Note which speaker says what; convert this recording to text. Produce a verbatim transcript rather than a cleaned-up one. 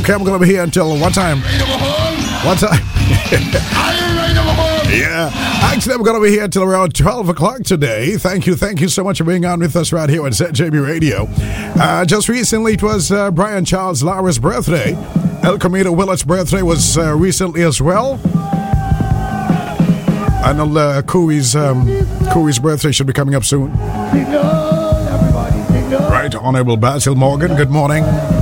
Speaker 1: Okay, I'm going to be here until what time? What time? Yeah, actually, I'm going to be here till around twelve o'clock today. Thank you, thank you so much for being on with us right here on Z J B Radio. Uh, just recently, it was uh, Brian Charles Lara's birthday. El Camino Willard's birthday was uh, recently as well. And uh, Cooley's, um, Cooley's birthday should be coming up soon. Right, Honorable Basil Morgan, good morning.